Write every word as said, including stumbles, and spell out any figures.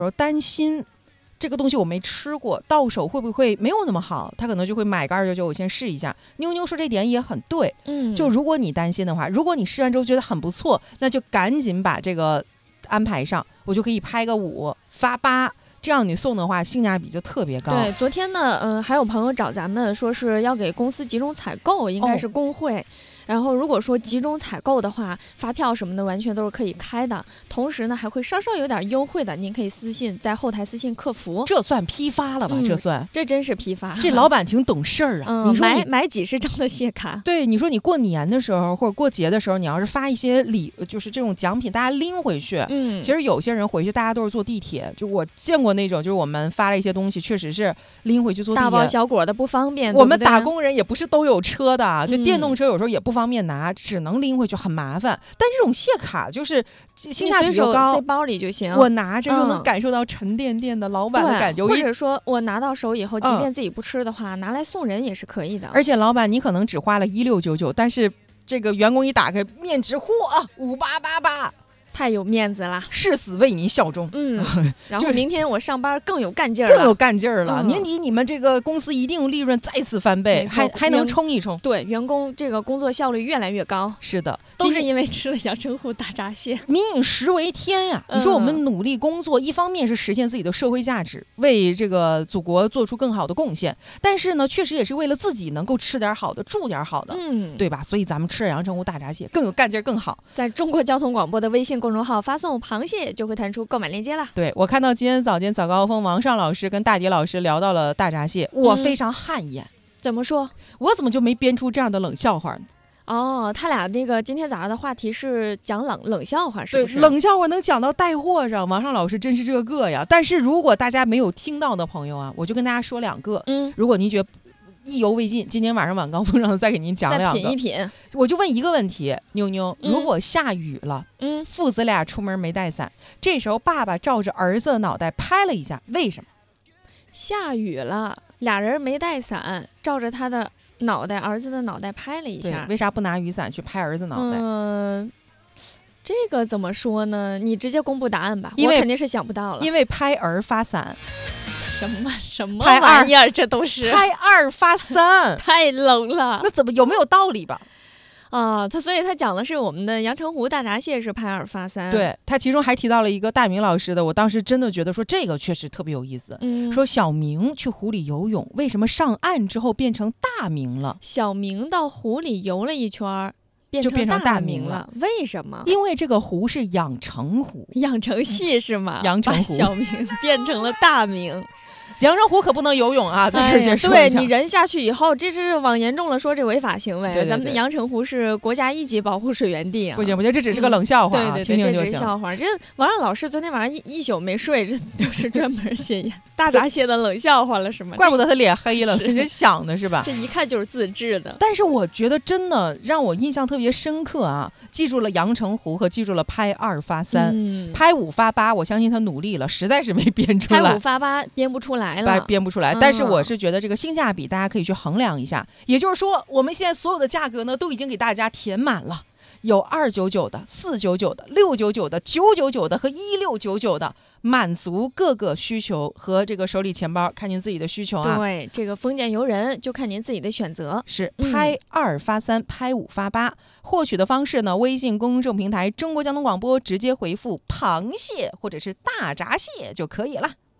担心这个东西我没吃过，到手会不会没有那么好，他可能就会买个二九九，我先试一下。妞妞说这点也很对， 嗯， 就如果你担心的话，如果你试完之后觉得很不错，那就赶紧把这个安排上，我就可以拍个五发八。这样你送的话性价比就特别高。 对，昨天呢，嗯、呃，还有朋友找咱们说是要给公司集中采购，应该是工会。哦，然后如果说集中采购的话，发票什么的完全都是可以开的，同时呢还会稍稍有点优惠的，您可以私信在后台私信客服。 这算批发了吧？嗯、这算这真是批发。 这老板挺懂事儿啊！ 嗯、 你说你买买几十张的谢卡， 对，你说你过年的时候或者过节的时候，你要是发一些礼，就是这种奖品，大家拎回去。 嗯， 其实有些人回去大家都是坐地铁，就我见过那种，就是我们发了一些东西，确实是拎回去坐地铁， 大包小裹的不方便。 我们对对打工人也不是都有车的，就电动车有时候也不方便拿，嗯、只能拎回去，很麻烦。但这种谢卡就是性价比又高， 塞包里就行。 我拿着又能感受到沉甸甸的老板的感觉， 或者说我拿到手以后，即便自己不吃的话，嗯、拿来送人也是可以的。 而且老板你可能只花了一六九九，但是这个员工一打开面值，嚯，五八八八。 太有面子了， 誓死为您效忠。 嗯，然后明天我上班更有干劲儿了，更有干劲儿了。 嗯、 年底你们这个公司一定利润再次翻倍，还还能冲一冲。 对，员工这个工作效率越来越高。 是的， 都是因为吃了阳澄湖大闸蟹。 民以食为天呀、啊！嗯、你说我们努力工作，一方面是实现自己的社会价值，为这个祖国做出更好的贡献，但是呢，确实也是为了自己能够吃点好的，住点好的， 嗯， 对吧？所以咱们吃阳澄湖大闸蟹更有干劲儿，更好。 在中国交通广播的微信公众号发送螃蟹就会弹出购买链接了。 对，我看到今天早间早高峰王尚老师跟大迪老师聊到了大闸蟹，我非常汗颜、嗯。 怎么说？ 我怎么就没编出这样的冷笑话呢？ 哦，他俩这个今天早上的话题是讲冷冷笑话，是不是？ 对，冷笑话能讲到带货上，王尚老师真是这个呀。但是如果大家没有听到的朋友啊，我就跟大家说两个。 嗯， 如果您觉得意犹未尽，今天晚上晚高峰上再给您讲两个， 再品一品。 我就问一个问题，妞妞， 嗯、 如果下雨了， 嗯， 父子俩出门没带伞，这时候爸爸照着儿子的脑袋拍了一下，为什么？ 下雨了，俩人没带伞，照着他的脑袋，儿子的脑袋拍了一下， 为啥不拿雨伞去拍儿子脑袋？ 嗯、呃，这个怎么说呢？你直接公布答案吧， 因为我肯定是想不到了。 因为拍儿发伞。 什么什么玩意儿？这都是拍二发三， 太冷了。 那怎么有没有道理吧？ 啊，他所以他讲的是我们的阳澄湖大闸蟹是拍二发三。 对，他其中还提到了一个大明老师的，我当时真的觉得说这个确实特别有意思。 嗯， 说小明去湖里游泳，为什么上岸之后变成大明了？ 小明到湖里游了一圈。 就变成大明了，为什么？ 因为这个湖是养成湖， 养成系是吗？ 阳澄湖， 把小明变成了大明。 阳澄湖可不能游泳啊！在这儿先说一下、哎、对你人下去以后，这是往严重了说，这违法行为。 对对对， 咱们的阳澄湖是国家一级保护水源地啊！ 不行不行，这只是个冷笑话啊！ 嗯、对对对， 听听就行。 这只是笑话。这王让老师昨天晚上一一宿没睡，这就是专门写大闸蟹的冷笑话了，是吗？ 怪不得他脸黑了，人家想的是吧？ 这一看就是自制的。 但是我觉得真的让我印象特别深刻啊！记住了阳澄湖和记住了拍二发三， 嗯、 拍五发八，我相信他努力了，实在是没编出来。 拍五发八编不出来了， 编不出来。但是我是觉得这个性价比大家可以去衡量一下，也就是说我们现在所有的价格呢都已经给大家填满了，有二九九的、四九九的、六九九的、九九九的和一六九九的，满足各个需求和这个手里钱包，看您自己的需求啊。 对，这个丰俭由人，就看您自己的选择。 是拍二发三、嗯，拍五发八。获取的方式呢，微信公众平台中国交通广播直接回复螃蟹或者是大闸蟹就可以了。